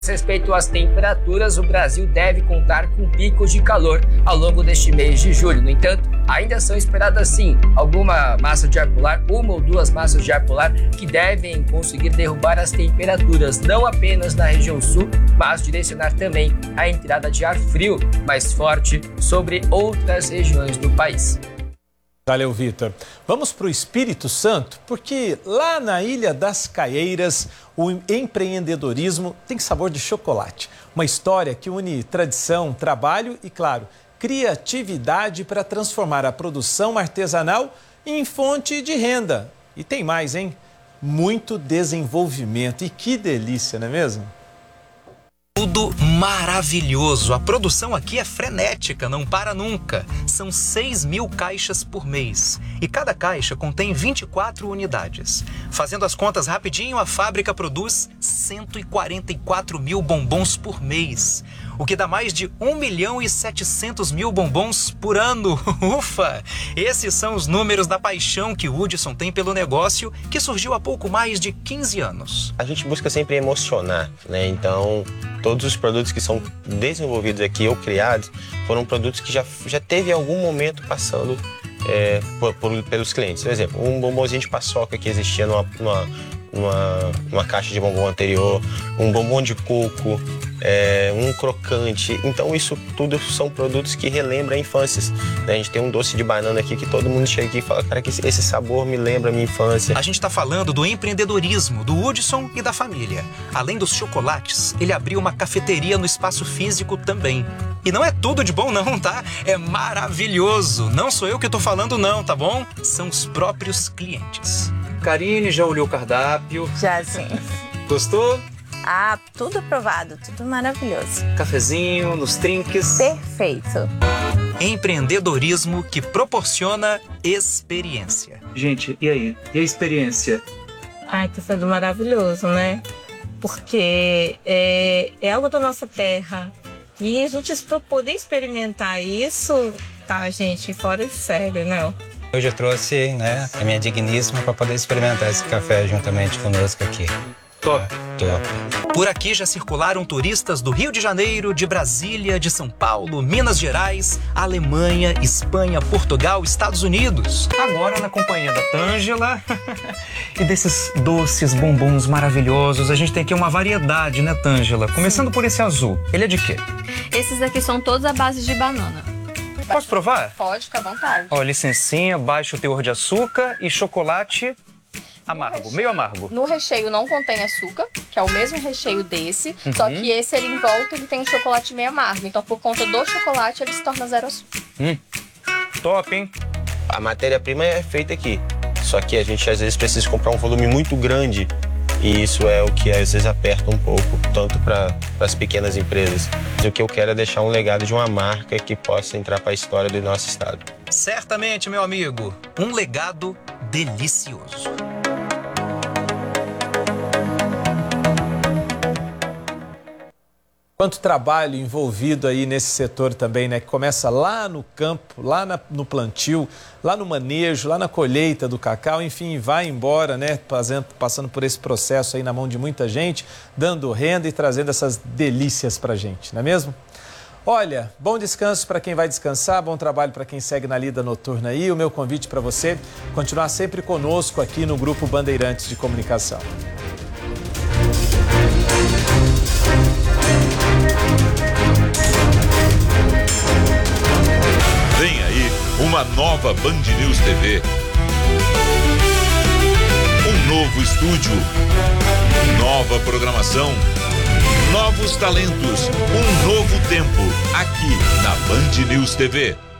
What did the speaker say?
Respeito às temperaturas, o Brasil deve contar com picos de calor ao longo deste mês de julho. No entanto, ainda são esperadas sim alguma massa de ar polar, uma ou duas massas de ar polar que devem conseguir derrubar as temperaturas, não apenas na região sul, mas direcionar também a entrada de ar frio mais forte sobre outras regiões do país. Valeu, Vitor. Vamos para o Espírito Santo, porque lá na Ilha das Caieiras, o empreendedorismo tem sabor de chocolate. Uma história que une tradição, trabalho e, claro, criatividade para transformar a produção artesanal em fonte de renda. E tem mais, hein? Muito desenvolvimento. E que delícia, não é mesmo? Tudo maravilhoso. A produção aqui é frenética, não para nunca. São 6.000 caixas por mês. E cada caixa contém 24 unidades. Fazendo as contas rapidinho, a fábrica produz 144.000 bombons por mês. O que dá mais de 1.700.000 bombons por ano. Ufa! Esses são os números da paixão que o Hudson tem pelo negócio, que surgiu há pouco mais de 15 anos. A gente busca sempre emocionar, né? Então, todos os produtos que são desenvolvidos aqui ou criados foram produtos que já teve algum momento passando pelos clientes. Por exemplo, um bombonzinho de paçoca que existia numa caixa de bombom anterior, um bombom de coco, um crocante. Então isso tudo são produtos que relembram infâncias, né? A gente tem um doce de banana aqui que todo mundo chega aqui e fala, cara, que esse sabor me lembra a minha infância. A gente está falando do empreendedorismo do Hudson e da família. Além dos chocolates, ele abriu uma cafeteria no espaço físico também. E não é tudo de bom não, tá? É maravilhoso. Não sou eu que tô falando não, tá bom? São os próprios clientes. Karine, já olhou o cardápio? Já, sim. Gostou? Ah, tudo aprovado, tudo maravilhoso. Cafezinho, nos trinques. Perfeito. Empreendedorismo que proporciona experiência. Gente, e aí? E a experiência? Ai, tá sendo maravilhoso, né? Porque é algo da nossa terra. E a gente poder experimentar isso, tá, gente, fora de sério, não? Hoje eu trouxe, né, a minha digníssima para poder experimentar esse café juntamente conosco aqui. Top. Top. Por aqui já circularam turistas do Rio de Janeiro, de Brasília, de São Paulo, Minas Gerais, Alemanha, Espanha, Portugal, Estados Unidos. Agora na companhia da Tângela e desses doces bombons maravilhosos. A gente tem aqui uma variedade, né, Tângela? Começando por esse azul. Ele é de quê? Esses aqui são todos à base de banana. Posso provar? Pode, fica à vontade. Ó, licencinha, baixo teor de açúcar e chocolate amargo, meio amargo. No recheio não contém açúcar, que é o mesmo recheio desse, só que esse ele em volta ele tem um chocolate meio amargo. Então por conta do chocolate ele se torna zero açúcar. Top, hein? A matéria-prima é feita aqui, só que a gente às vezes precisa comprar um volume muito grande e isso é o que às vezes aperta um pouco, tanto para as pequenas empresas. Mas o que eu quero é deixar um legado de uma marca que possa entrar para a história do nosso estado. Certamente, meu amigo, um legado delicioso. Quanto trabalho envolvido aí nesse setor também, né? Que começa lá no campo, lá no plantio, lá no manejo, lá na colheita do cacau, enfim, vai embora, né? Passando por esse processo aí na mão de muita gente, dando renda e trazendo essas delícias pra gente, não é mesmo? Olha, bom descanso para quem vai descansar, bom trabalho para quem segue na lida noturna aí. O meu convite para você continuar sempre conosco aqui no Grupo Bandeirantes de Comunicação. Vem aí uma nova Band News TV. Um novo estúdio, nova programação, novos talentos, um novo tempo aqui na Band News TV.